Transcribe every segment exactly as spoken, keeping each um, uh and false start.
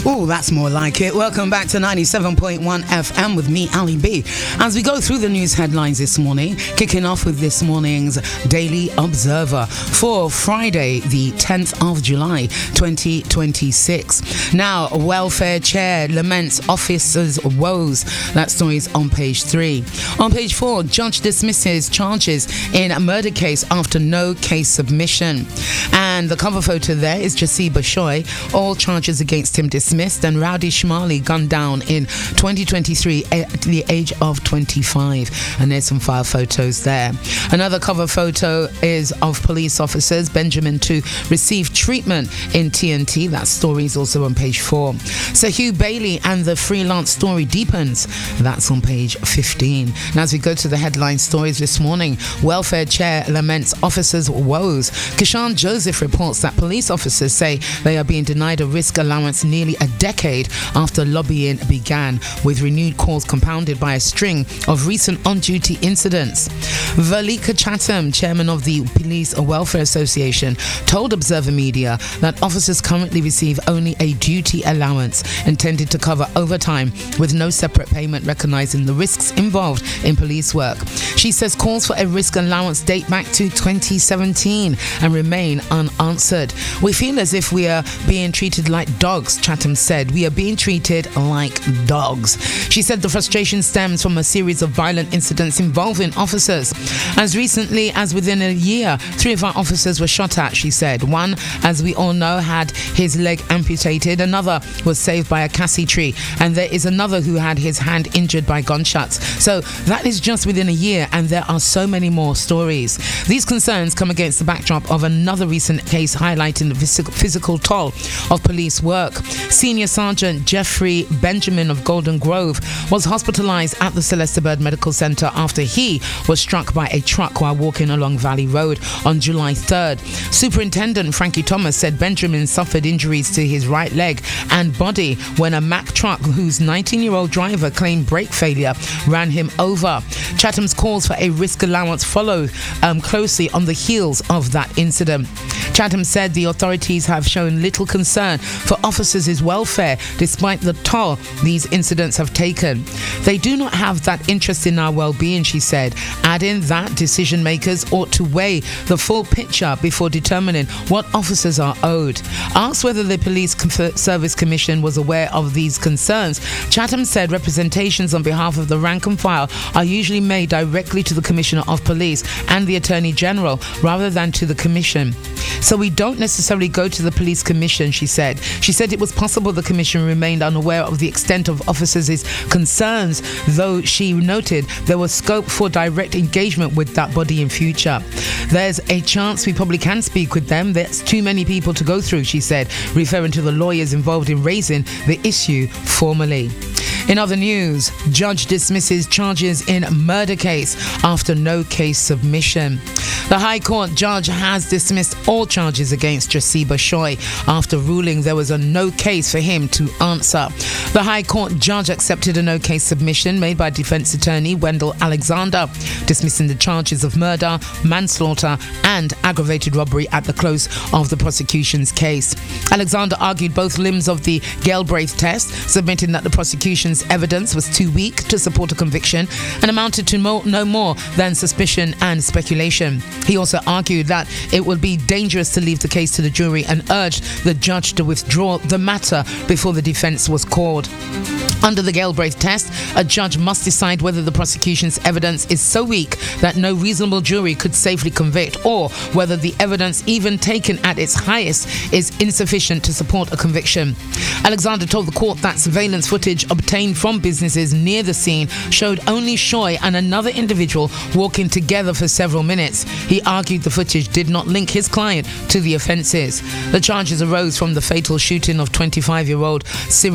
Oh, that's more like it. Welcome back to ninety-seven point one F M with me, Ali B. As we go through the news headlines this morning, kicking off with this morning's Daily Observer for Friday, the tenth of July, twenty twenty-six. Now, welfare chair laments officers' woes. That story is on page three. On page four, judge dismisses charges in a murder case after no case submission. And the cover photo there is Jassi Bashoy. All charges against him dismissed, and Rowdy Shmali gunned down in twenty twenty-three at the age of twenty-five. And there's some file photos there. Another cover photo is of police officers. Benjamin to receive treatment in T N T. That story is also on page four. Sir Hugh Bailey and the freelance story deepens. That's on page fifteen. Now, as we go to the headline stories this morning, welfare chair laments officers' woes. Kishan Joseph reports that police officers say they are being denied a risk allowance nearly a decade after lobbying began, with renewed calls compounded by a string of recent on-duty incidents. Valika Chatham, chairman of the Police Welfare Association, told Observer Media that officers currently receive only a duty allowance intended to cover overtime, with no separate payment recognising the risks involved in police work. She says calls for a risk allowance date back to twenty seventeen and remain unanswered. We feel as if we are being treated like dogs, Chatham said. We are being treated like dogs. She said the frustration stems from a series of violent incidents involving officers. As recently as within a year, three of our officers were shot at, she said. One, as we all know, had his leg amputated. Another was saved by a cassie tree. And there is another who had his hand injured by gunshots. So that is just within a year, and there are so many more stories. These concerns come against the backdrop of another recent case highlighting the physical toll of police work. Senior Sergeant Jeffrey Benjamin of Golden Grove was hospitalized at the Celeste Bird Medical Center after he was struck by a truck while walking along Valley Road on July third. Superintendent Frankie Thomas said Benjamin suffered injuries to his right leg and body when a Mack truck whose nineteen-year-old driver claimed brake failure ran him over. Chatham's calls for a risk allowance follow um, closely on the heels of that incident. Chatham said the authorities have shown little concern for officers' welfare despite the toll these incidents have taken. They do not have that interest in our well-being, she said, adding that decision makers ought to weigh the full picture before determining what officers are owed. Asked whether the Police Service Commission was aware of these concerns, Chatham said representations on behalf of the rank and file are usually made directly to the Commissioner of Police and the Attorney General rather than to the Commission. So we don't necessarily go to the Police Commission, she said. She said it was possible the Commission remained unaware of the extent of officers' concerns, though she noted there was scope for direct engagement with that body in future. There's a chance we probably can speak with them. There's too many people to go through, she said, referring to the lawyers involved in raising the issue formally. In other news, judge dismisses charges in murder case after no case submission. The High Court judge has dismissed all charges against Jassi Bashoy after ruling there was a no case for him to answer. The High Court judge accepted a no case submission made by defense attorney Wendell Alexander, dismissing the charges of murder, manslaughter and aggravated robbery at the close of the prosecution's case. Alexander argued both limbs of the Galbraith test, submitting that the prosecution's evidence was too weak to support a conviction and amounted to mo- no more than suspicion and speculation. He also argued that it would be dangerous to leave the case to the jury and urged the judge to withdraw the matter before the defense was called. Under the Galbraith test, a judge must decide whether the prosecution's evidence is so weak that no reasonable jury could safely convict, or whether the evidence, even taken at its highest, is insufficient to support a conviction. Alexander told the court that surveillance footage obtained from businesses near the scene showed only Shoy and another individual walking together for several minutes. He argued the footage did not link his client to the offences. The charges arose from the fatal shooting of twenty-five-year-old Syrian national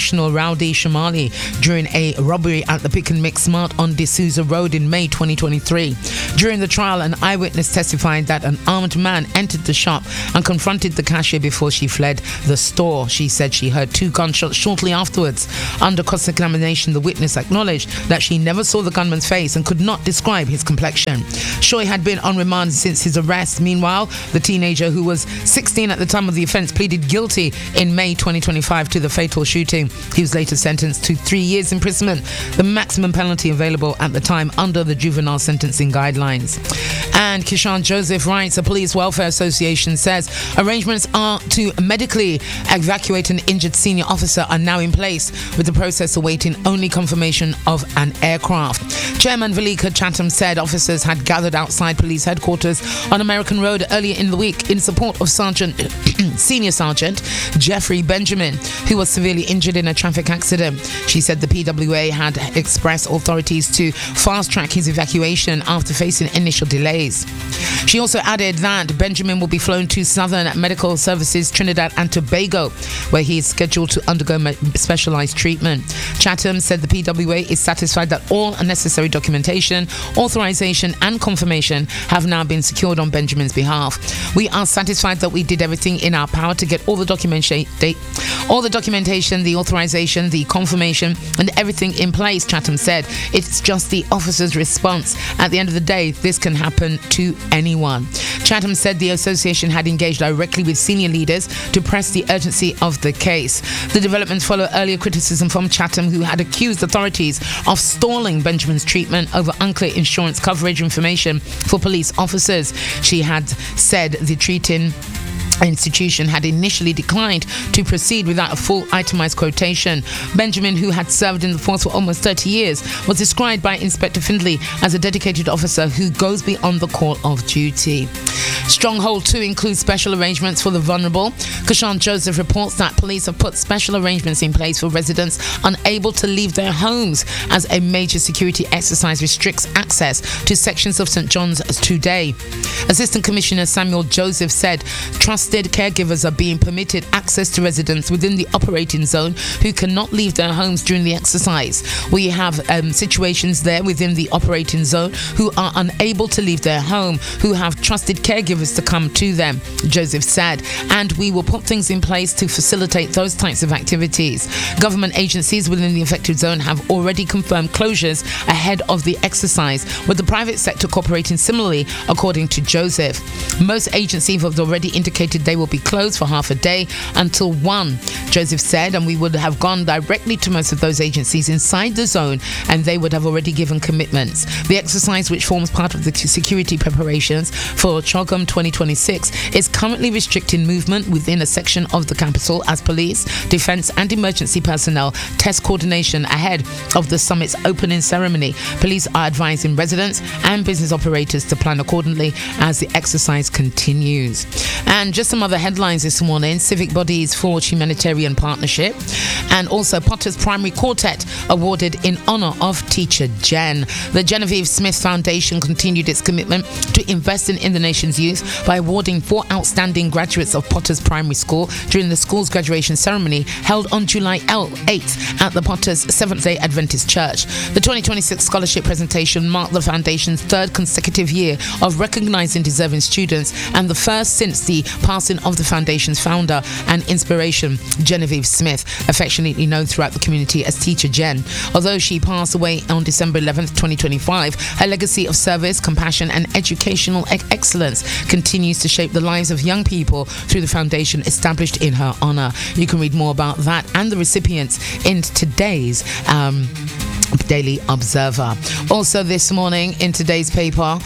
national Rowdy Shamali during a robbery at the Pick and Mix Mart on D'Souza Road in May twenty twenty-three. During the trial, an eyewitness testified that an armed man entered the shop and confronted the cashier before she fled the store. She said she heard two gunshots shortly afterwards. Under cross-examination, the witness acknowledged that she never saw the gunman's face and could not describe his complexion. Shoy had been on remand since his arrest. Meanwhile, the teenager, who was sixteen at the time of the offence, pleaded guilty in May twenty twenty-five to the fatal shooting. He was later sentenced to three years imprisonment, the maximum penalty available at the time under the juvenile sentencing guidelines. And Kishan Joseph writes, a police welfare association says arrangements are to medically evacuate an injured senior officer are now in place, with the process awaiting only confirmation of an aircraft. Chairman Valika Chatham said officers had gathered outside police headquarters on American Road earlier in the week in support of Sergeant Senior Sergeant Jeffrey Benjamin, who was severely injured in a traffic accident. She said the P W A had expressed authorities to fast-track his evacuation after facing initial delays. She also added that Benjamin will be flown to Southern Medical Services Trinidad and Tobago, where he is scheduled to undergo specialized treatment. Chatham said the P W A is satisfied that all necessary documentation, authorization and confirmation have now been secured on Benjamin's behalf. We are satisfied that we did everything in our power to get all the documentation, all the documentation, the authorization, the confirmation and everything in place, Chatham said. It's just the officer's response. At the end of the day, this can happen to anyone. Chatham said the association had engaged directly with senior leaders to press the urgency of the case. The developments follow earlier criticism from Chatham, who had accused authorities of stalling Benjamin's treatment over unclear insurance coverage information for police officers. She had said the treating institution had initially declined to proceed without a full itemized quotation. Benjamin, who had served in the force for almost thirty years, was described by Inspector Findlay as a dedicated officer who goes beyond the call of duty. Stronghold two includes special arrangements for the vulnerable. Kishan Joseph reports that police have put special arrangements in place for residents unable to leave their homes, as a major security exercise restricts access to sections of St John's today. Assistant Commissioner Samuel Joseph said trust caregivers are being permitted access to residents within the operating zone who cannot leave their homes during the exercise. We have um, situations there within the operating zone who are unable to leave their home, who have trusted caregivers to come to them, Joseph said, and we will put things in place to facilitate those types of activities. Government agencies within the affected zone have already confirmed closures ahead of the exercise, with the private sector cooperating similarly, according to Joseph. Most agencies have already indicated they will be closed for half a day until one, Joseph said, and we would have gone directly to most of those agencies inside the zone and they would have already given commitments. The exercise, which forms part of the security preparations for CHOGM twenty twenty-six, is currently restricting movement within a section of the capital as police, defence and emergency personnel test coordination ahead of the summit's opening ceremony. Police are advising residents and business operators to plan accordingly as the exercise continues. And just some other headlines this morning: civic bodies forge humanitarian partnership, and also Potter's Primary Quartet awarded in honour of teacher Jen. The Genevieve Smith Foundation continued its commitment to investing in the nation's youth by awarding four outstanding graduates of Potter's Primary School during the school's graduation ceremony held on July eighth at the Potter's Seventh-day Adventist Church. The twenty twenty-six scholarship presentation marked the foundation's third consecutive year of recognising deserving students and the first since the passing of the foundation's founder and inspiration, Genevieve Smith, affectionately known throughout the community as Teacher Jen. Although she passed away on December eleventh, twenty twenty-five, her legacy of service, compassion and educational excellence continues to shape the lives of young people through the foundation established in her honour. You can read more about that and the recipients in today's um, Daily Observer. Also this morning in today's paper,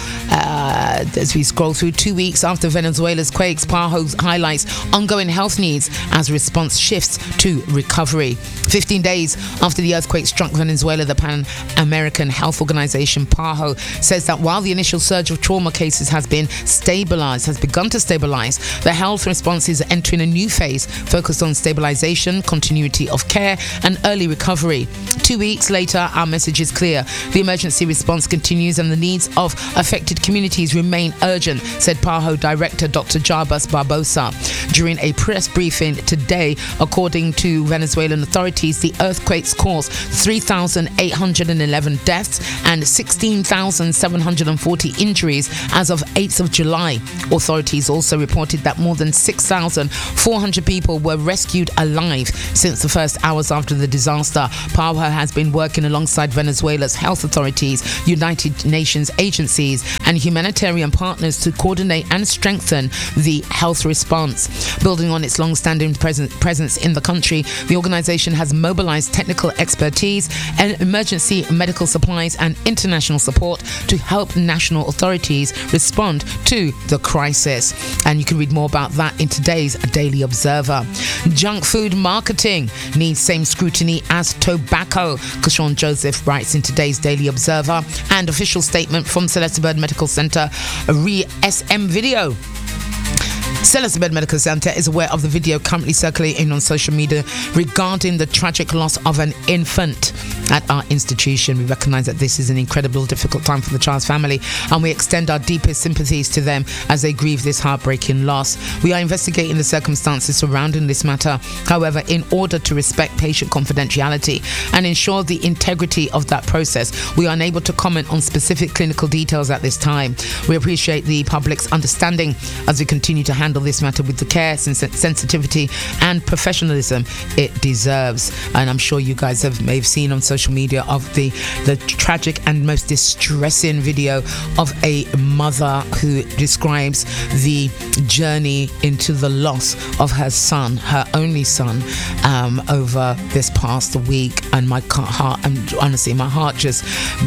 uh, as we scroll through, two weeks after Venezuela's quakes, PAHO highlights ongoing health needs as response shifts to recovery. fifteen days after the earthquake struck Venezuela, the Pan American Health Organization, PAHO, says that while the initial surge of trauma cases has been stabilized, has begun to stabilize, the health response is entering a new phase focused on stabilization, continuity of care, and early recovery. Two weeks later, our message is clear. The emergency response continues and the needs of affected communities remain urgent, said PAHO Director Doctor Jarbas Barbosa. During a press briefing today, according to Venezuelan authorities, the earthquakes caused three thousand eight hundred eleven deaths and sixteen thousand seven hundred forty injuries as of eighth of July. Authorities also reported that more than six thousand four hundred people were rescued alive since the first hours after the disaster. PAHO has been working alongside Venezuela's health authorities, United Nations agencies, and humanitarian partners to coordinate and strengthen the health response. Building on its long-standing presence, presence in the country, the organization has mobilized technical expertise and emergency medical supplies and international support to help national authorities respond to the crisis. And you can read more about that in today's Daily Observer. Junk food marketing needs same scrutiny as tobacco, Kashawn Joseph writes in today's Daily Observer. And official statement from Celestibird Medical Center, re-S M video. Celestibird Medical Center is aware of the video currently circulating on social media regarding the tragic loss of an infant at our institution. We recognize that this is an incredible, difficult time for the child's family, and we extend our deepest sympathies to them as they grieve this heartbreaking loss. We are investigating the circumstances surrounding this matter. However, in order to respect patient confidentiality and ensure the integrity of that process, we are unable to comment on specific clinical details at this time. We appreciate the public's understanding as we continue to handle this matter with the care, sens- sensitivity and professionalism it deserves. And I'm sure you guys have may have seen on social media of the the tragic and most distressing video of a mother who describes the journey into the loss of her son, her only son, um, over this past week. And my heart, and honestly, my heart just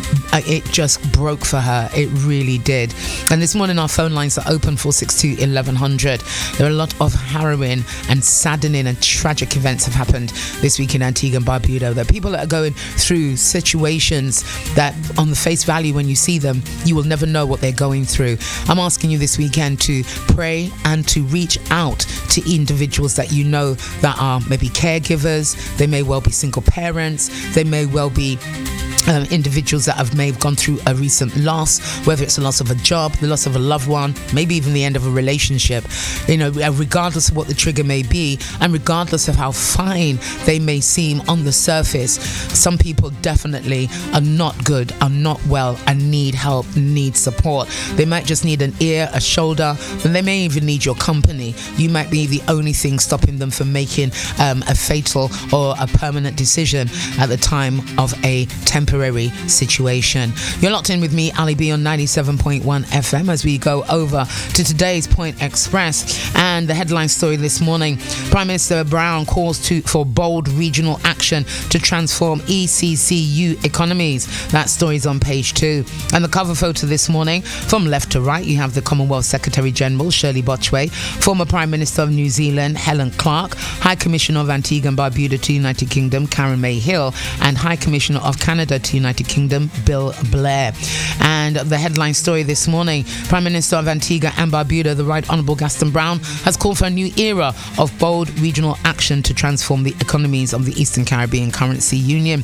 it just broke for her. It really did. And this morning our phone lines are open four six two eleven hundred. There are a lot of harrowing and saddening and tragic events have happened this week in Antigua and Barbuda. There are people that are going through situations that on the face value, when you see them, you will never know what they're going through. I'm asking you this weekend to pray and to reach out to individuals that you know that are maybe caregivers. They may well be single parents. They may well be Um, individuals that have may have gone through a recent loss, whether it's the loss of a job, the loss of a loved one, maybe even the end of a relationship. You know, regardless of what the trigger may be, and regardless of how fine they may seem on the surface, some people definitely are not good, are not well, and need help, need support. They might just need an ear, a shoulder, and they may even need your company. You might be the only thing stopping them from making um, a fatal or a permanent decision at the time of a temporary situation. You're locked in with me, Ali B, on ninety-seven point one F M as we go over to today's Point Express. And the headline story this morning: Prime Minister Brown calls to for bold regional action to transform E C C U economies. That story is on page two. And the cover photo this morning, from left to right, you have the Commonwealth Secretary General Shirley Botchway, former Prime Minister of New Zealand Helen Clark, High Commissioner of Antigua and Barbuda to United Kingdom Karen May Hill, and High Commissioner of Canada to United Kingdom Bill Blair. And the headline story this morning: Prime Minister of Antigua and Barbuda, the Right Honourable Gaston Brown, has called for a new era of bold regional action to transform the economies of the Eastern Caribbean Currency Union,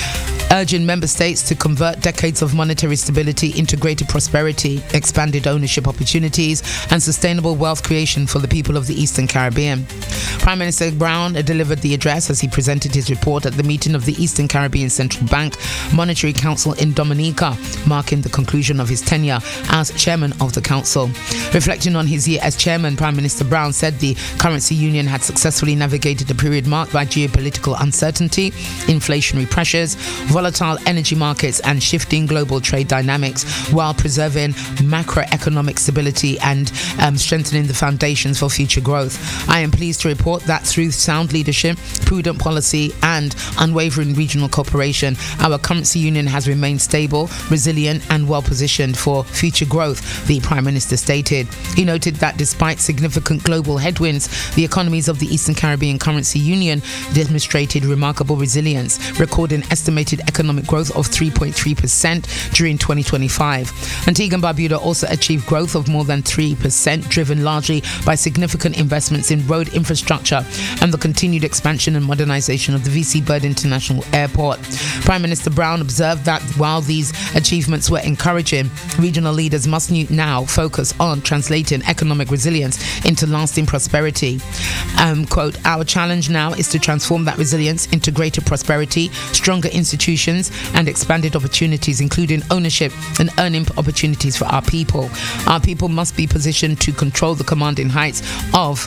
urging member states to convert decades of monetary stability into greater prosperity, expanded ownership opportunities, and sustainable wealth creation for the people of the Eastern Caribbean. Prime Minister Brown delivered the address as he presented his report at the meeting of the Eastern Caribbean Central Bank Monetary Council in Dominica, marking the conclusion of his tenure as chairman of the council. Reflecting on his year as chairman, Prime Minister Brown said the currency union had successfully navigated a period marked by geopolitical uncertainty, inflationary pressures, volatile energy markets, and shifting global trade dynamics, while preserving macroeconomic stability and um, strengthening the foundations for future growth. I am pleased to report that through sound leadership, prudent policy, and unwavering regional cooperation, our currency union has remained stable, resilient, and well positioned for future growth, the Prime Minister stated. He noted that despite significant global headwinds, the economies of the Eastern Caribbean Currency Union demonstrated remarkable resilience, recording estimated economic growth of three point three percent during twenty twenty-five. Antigua and Barbuda also achieved growth of more than three percent, driven largely by significant investments in road infrastructure and the continued expansion and modernization of the V C Bird International Airport. Prime Minister Brown observed that while these achievements were encouraging, regional leaders must now focus on translating economic resilience into lasting prosperity. Um, quote, our challenge now is to transform that resilience into greater prosperity, stronger institutions, and expanded opportunities, including ownership and earning opportunities for our people. Our people must be positioned to control the commanding heights of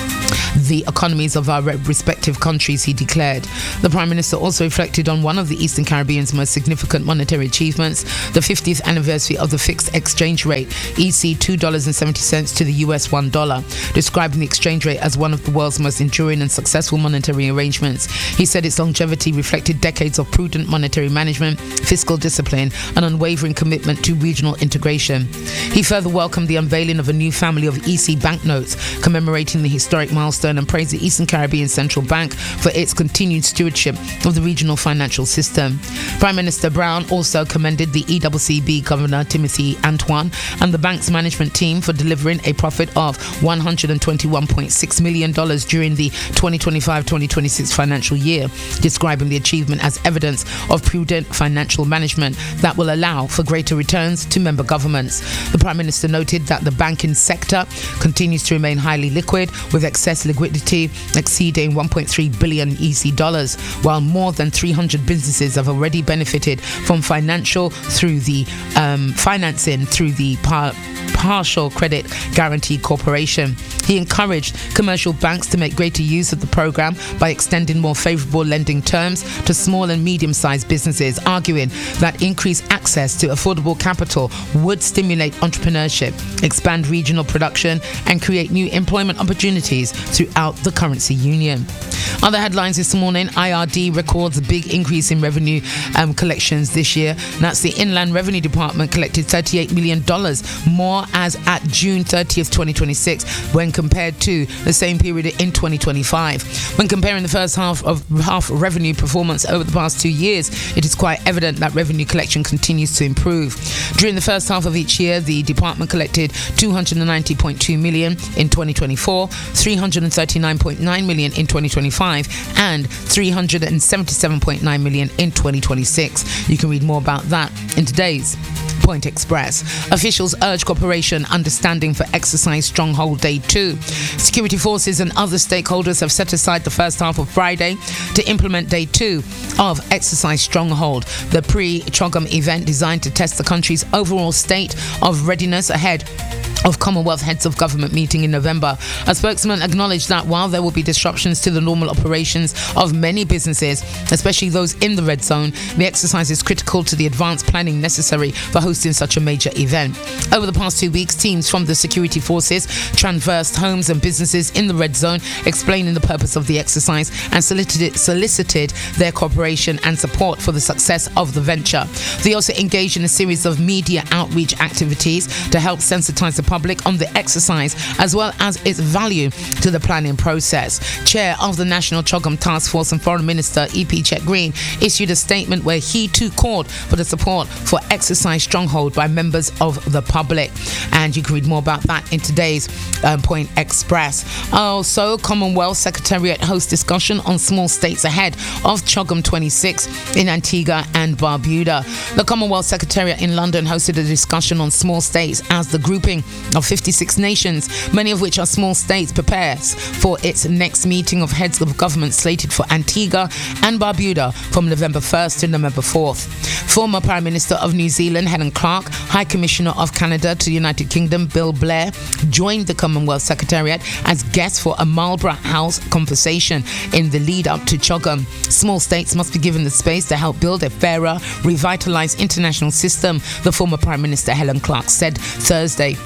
the economies of our respective countries, he declared. The Prime Minister also reflected on one of the Eastern Caribbean's most significant monetary achievements, the fiftieth anniversary of the fixed exchange rate, E C two dollars and seventy cents to the U S one dollar, describing the exchange rate as one of the world's most enduring and successful monetary arrangements. He said its longevity reflected decades of prudent monetary management, fiscal discipline, and unwavering commitment to regional integration. He further welcomed the unveiling of a new family of E C banknotes commemorating the historic milestone and praised the Eastern Caribbean Central Bank for its continued stewardship of the regional financial system. Prime Minister Brown also commended the E C C B Governor Timothy Antoine and the bank's management team for delivering a profit of one hundred twenty-one point six million dollars during the twenty twenty-five twenty twenty-six financial year, describing the achievement as evidence of prudent financial management that will allow for greater returns to member governments. The Prime Minister noted that the banking sector continues to remain highly liquid, with excess liquidity exceeding one point three billion E C dollars, while more than three hundred businesses have already benefited from financial through the um, financing through the par- Partial Credit Guarantee Corporation. He encouraged commercial banks to make greater use of the program by extending more favorable lending terms to small and medium-sized businesses, arguing that increased access to affordable capital would stimulate entrepreneurship, expand regional production, and create new employment opportunities throughout the currency union. Other headlines this morning: I R D records a big increase in revenue um, collections this year. That's the Inland Revenue Department collected thirty-eight million dollars more as at June thirtieth, twenty twenty-six, when compared to the same period in twenty twenty-five. When comparing the first half of half revenue performance over the past two years, it is quite evident that revenue collection continues to improve. During the first half of each year, the department collected two hundred ninety point two million dollars in twenty twenty-four, three hundred thirty-nine point nine million dollars in twenty twenty-five, and three hundred seventy-seven point nine million dollars in twenty twenty-six. You can read more about that in today's Point Express. Officials urge cooperation understanding for Exercise Stronghold Day two. Security forces and other stakeholders have set aside the first half of Friday to implement Day two of Exercise Stronghold, the pre-CHOGM event designed to test the country's overall state of readiness ahead of Commonwealth Heads of Government meeting in November. A spokesman acknowledged that while there will be disruptions to the normal operations of many businesses, especially those in the red zone, the exercise is critical to the advanced planning necessary for hosting such a major event. Over the past two weeks, teams from the security forces traversed homes and businesses in the red zone, explaining the purpose of the exercise and solicited, solicited their cooperation and support for the success of the venture. They also engaged in a series of media outreach activities to help sensitize the public on the exercise as well as its value to the planning process. Chair of the National CHOGM Task Force and Foreign Minister E P Chet Green issued a statement where he too called for the support for Exercise Stronghold by members of the public. And you can read more about that in today's um, Point Express. Also, Commonwealth Secretariat hosts discussion on small states ahead of CHOGM twenty-six in Antigua and Barbuda. The Commonwealth Secretariat in London hosted a discussion on small states as the grouping of fifty-six nations, many of which are small states, prepares for its next meeting of heads of government slated for Antigua and Barbuda from November first to November fourth. Former Prime Minister of New Zealand Helen Clark, High Commissioner of Canada to the United Kingdom Bill Blair joined the Commonwealth Secretariat as guests for a Marlborough House conversation in the lead up to CHOGM. Small states must be given the space to help build a fairer, revitalised international system, the former Prime Minister Helen Clark said Thursday.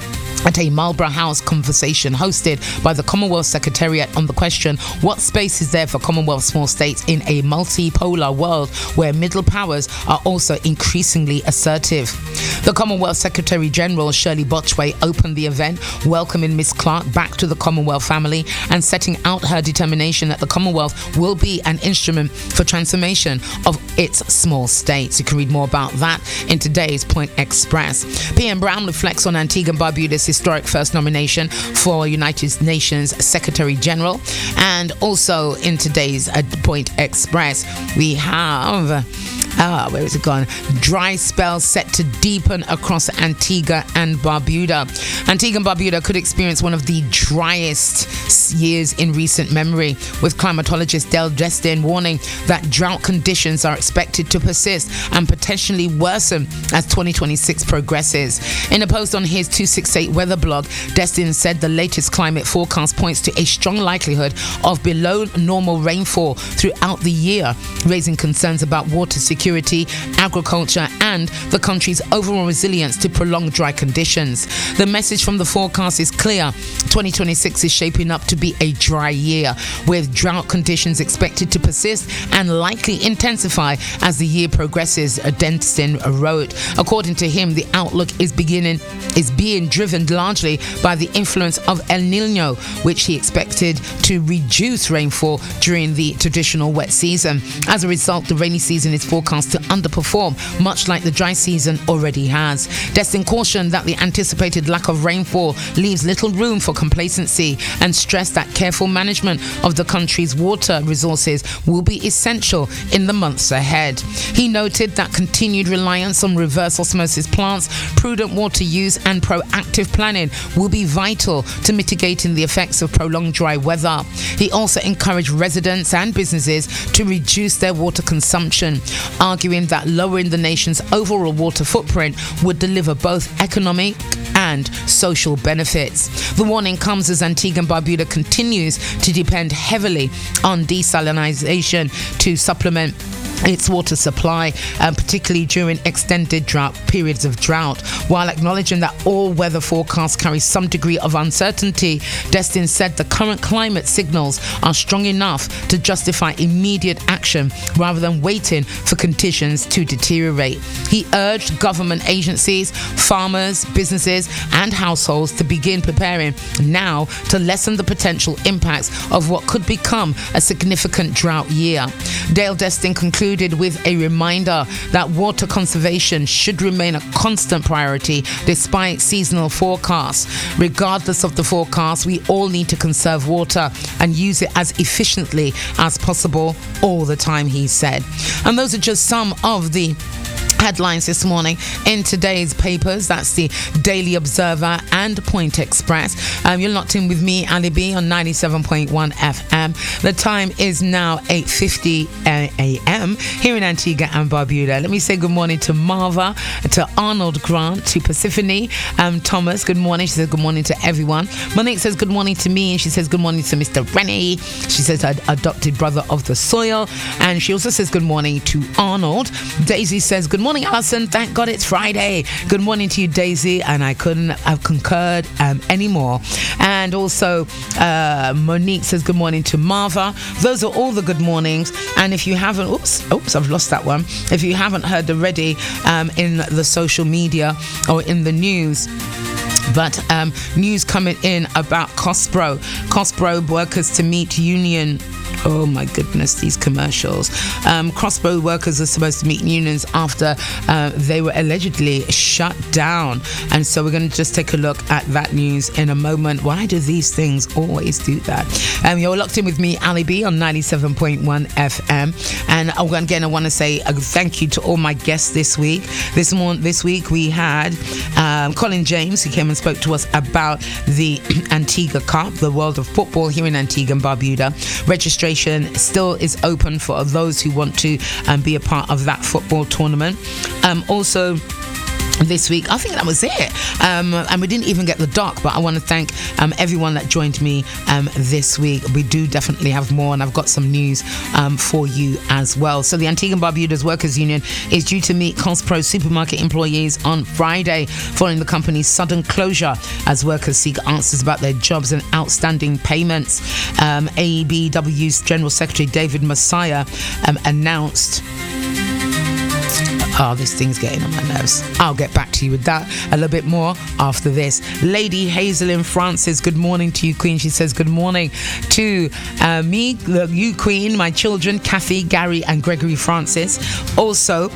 at a Marlborough House conversation hosted by the Commonwealth Secretariat on the question, what space is there for Commonwealth small states in a multipolar world where middle powers are also increasingly assertive? The Commonwealth Secretary General Shirley Botchway opened the event, welcoming Miss Clark back to the Commonwealth family and setting out her determination that the Commonwealth will be an instrument for transformation of its small states. You can read more about that in today's Point Express. P M Brown reflects on Antigua and Barbuda's historic first nomination for United Nations Secretary General. And also in today's uh, Point Express, we have... Ah, where is it gone? Dry spell set to deepen across Antigua and Barbuda. Antigua and Barbuda could experience one of the driest years in recent memory, with climatologist Dale Destin warning that drought conditions are expected to persist and potentially worsen as twenty twenty-six progresses. In a post on his two sixty-eight weather blog, Destin said the latest climate forecast points to a strong likelihood of below normal rainfall throughout the year, raising concerns about water security, agriculture, and the country's overall resilience to prolonged dry conditions. The message from the forecast is clear. twenty twenty-six is shaping up to be a dry year, with drought conditions expected to persist and likely intensify as the year progresses, Destin wrote. According to him, the outlook is beginning is being driven largely by the influence of El Nino, which he expected to reduce rainfall during the traditional wet season. As a result, the rainy season is forecast to underperform, much like the dry season already has. Destin cautioned that the anticipated lack of rainfall leaves little room for complacency and stressed that careful management of the country's water resources will be essential in the months ahead. He noted that continued reliance on reverse osmosis plants, prudent water use, and proactive planning will be vital to mitigating the effects of prolonged dry weather. He also encouraged residents and businesses to reduce their water consumption, arguing that lowering the nation's overall water footprint would deliver both economic and social benefits. The warning comes as Antigua and Barbuda continues to depend heavily on desalination to supplement its water supply, um, particularly during extended drought periods of drought. While acknowledging that all weather forecasts carry some degree of uncertainty, Destin said the current climate signals are strong enough to justify immediate action rather than waiting for conditions to deteriorate. He urged government agencies, farmers, businesses, and households to begin preparing now to lessen the potential impacts of what could become a significant drought year. Dale Destin concluded with a reminder that water conservation should remain a constant priority despite seasonal forecasts. Regardless of the forecast, we all need to conserve water and use it as efficiently as possible all the time, he said. And those are just some of the headlines this morning in today's papers. That's the Daily Observer and Point Express. Um, you're locked in with me, Ali B, on ninety-seven point one F M. The time is now eight fifty a m here in Antigua and Barbuda. Let me say good morning to Marva, to Arnold Grant, to Persephone um, Thomas. Good morning. She says good morning to everyone. Monique says good morning to me, and she says good morning to Mister Rennie. She says her adopted brother of the soil, and she also says good morning to Arnold. Daisy says good morning, Alison. Thank God it's Friday. Good morning to you, Daisy, and I couldn't have concurred um, anymore. And also uh, Monique says good morning to Marva. Those are all the good mornings. And if you haven't, oops, oops, I've lost that one. If you haven't heard already um, in the social media or in the news, but um, news coming in about Cosbro. Cosbro workers to meet union. Oh my goodness, these commercials. Um, Crossbow workers are supposed to meet unions after uh, they were allegedly shut down. And so we're going to just take a look at that news in a moment. Why do these things always do that? Um, you're locked in with me, Ali B, on ninety-seven point one F M. And again, I want to say a thank you to all my guests this week. This morning, this week we had um, Colin James, who came and spoke to us about the Antigua Cup, the world of football here in Antigua and Barbuda. Registration still is open for those who want to um, be a part of that football tournament. Um, also, this week. I think that was it. Um, and we didn't even get the doc, but I want to thank um, everyone that joined me um, this week. We do definitely have more, and I've got some news um, for you as well. So the Antigua and Barbuda's Workers Union is due to meet Cospro supermarket employees on Friday following the company's sudden closure as workers seek answers about their jobs and outstanding payments. Um, A E B W's General Secretary David Messiah um, announced Oh, this thing's getting on my nerves. I'll get back to you with that a little bit more after this. Lady Hazelyn Francis, good morning to you, Queen. She says good morning to uh, me, the, you, Queen, my children, Kathy, Gary, and Gregory Francis. Also,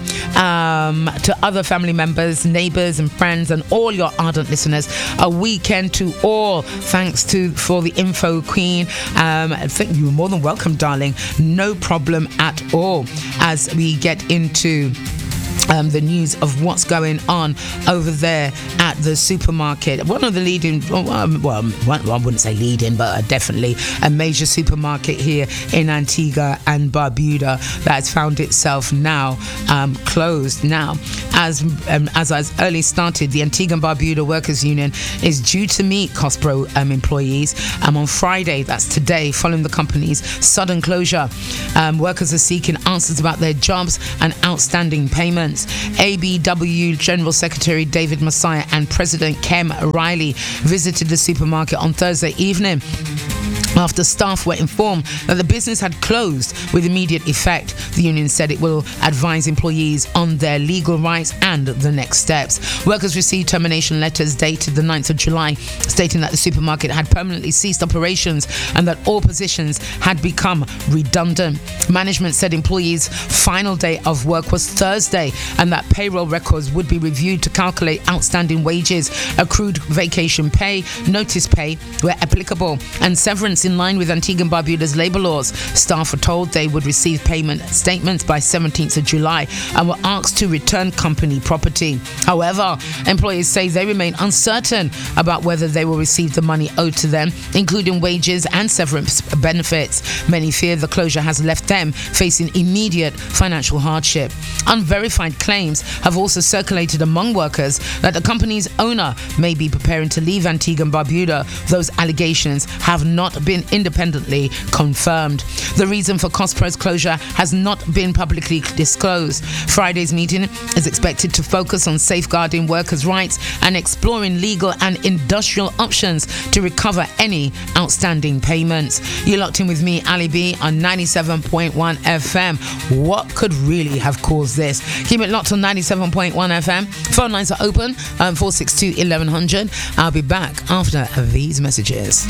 um, to other family members, neighbours, and friends, and all your ardent listeners, a weekend to all. Thanks to for the info, Queen. Um, I think you were more than welcome, darling. No problem at all. As we get into Um, the news of what's going on over there at the supermarket. One of the leading, um, well, one, I wouldn't say leading, but definitely a major supermarket here in Antigua and Barbuda that has found itself now um, closed. Now, as um, as I early started, the Antigua and Barbuda Workers Union is due to meet Cospro um, employees um, on Friday, that's today, following the company's sudden closure. Um, workers are seeking answers about their jobs and outstanding payments. A B W General Secretary David Messiah and President Kem Riley visited the supermarket on Thursday evening after staff were informed that the business had closed with immediate effect. The union said it will advise employees on their legal rights and the next steps. Workers received termination letters dated the ninth of July, stating that the supermarket had permanently ceased operations and that all positions had become redundant. Management said employees' final day of work was Thursday and that payroll records would be reviewed to calculate outstanding wages, accrued vacation pay, notice pay where applicable, and severance in line with Antigua and Barbuda's labour laws. Staff were told they would receive payment statements by seventeenth of July and were asked to return company property. However, employees say they remain uncertain about whether they will receive the money owed to them, including wages and severance benefits. Many fear the closure has left them facing immediate financial hardship. Unverified claims have also circulated among workers that the company's owner may be preparing to leave Antigua and Barbuda. Those allegations have not been independently confirmed. The reason for Cospro's closure has not been publicly disclosed. Friday's meeting is expected to focus on safeguarding workers' rights and exploring legal and industrial options to recover any outstanding payments. You're locked in with me, Ali B, on ninety-seven point one F M. What could really have caused this? Keep it locked on ninety-seven point one F M. Phone lines are open, um, four six two, eleven hundred. I'll be back after these messages.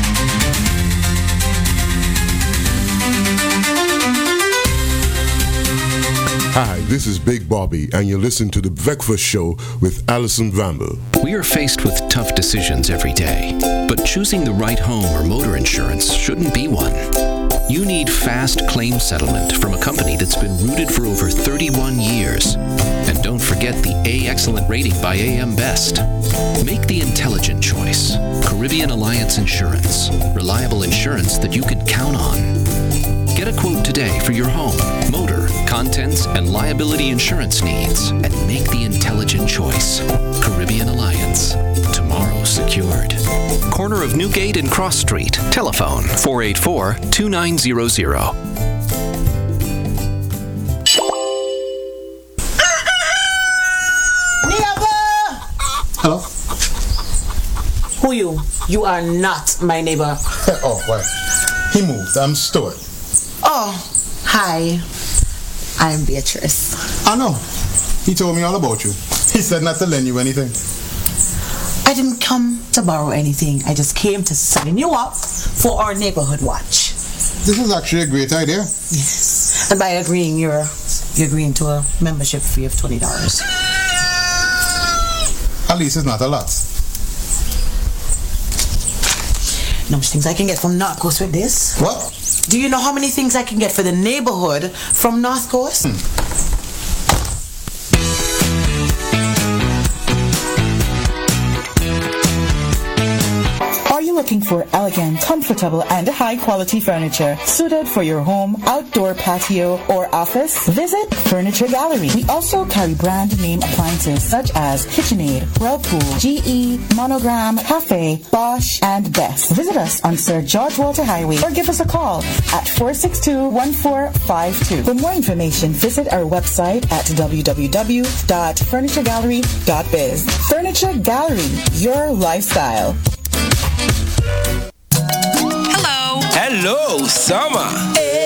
Hi, this is Big Bobby, and you're listening to The Breakfast Show with Alison Bramble. We are faced with tough decisions every day, but choosing the right home or motor insurance shouldn't be one. You need fast claim settlement from a company that's been rooted for over thirty-one years. And don't forget the A Excellent rating by A M Best. Make the intelligent choice. Caribbean Alliance Insurance. Reliable insurance that you can count on. Get a quote today for your home, motor, contents, and liability insurance needs, and make the intelligent choice. Caribbean Alliance. Tomorrow secured. Corner of Newgate and Cross Street. Telephone four eight four, two nine zero zero. Hello? Who you? You are not my neighbor. Oh, well, he moved. I'm Stuart. Oh, hi. I'm Beatrice. I know. He told me all about you. He said not to lend you anything. I didn't come to borrow anything. I just came to sign you up for our neighborhood watch. This is actually a great idea. Yes. And by agreeing, you're, you're agreeing to a membership fee of twenty dollars. At least it's not a lot. Know much things I can get from North Coast with this? What? Do you know how many things I can get for the neighborhood from North Coast? Hmm. Are you looking for elegant, comfortable, and high-quality furniture suited for your home, outdoor patio, or office? Visit Furniture Gallery. We also carry brand name appliances such as KitchenAid, Whirlpool, G E, Monogram, Cafe, Bosch, and Best. Visit us on Sir George Walter Highway or give us a call at four six two, one four five two. For more information, visit our website at w w w dot furniture gallery dot biz. Furniture Gallery, your lifestyle. Hello. Hello, summer. Hey.